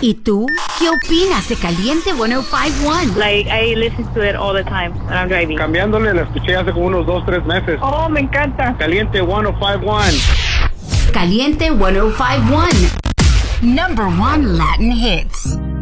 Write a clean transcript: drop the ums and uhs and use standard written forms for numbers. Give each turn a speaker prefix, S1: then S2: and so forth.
S1: ¿Y tú? ¿Qué opinas de Caliente 105.1?
S2: Like, I listen to it all the time when I'm driving.
S3: Cambiándole, la escuché hace como unos 2-3 meses.
S2: Oh, me encanta.
S3: Caliente 105.1.
S1: Caliente 105.1. Number 1 Latin hits.